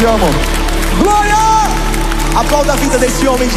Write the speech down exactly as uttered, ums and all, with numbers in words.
te amo. Glória! Aplauda a vida desse homem.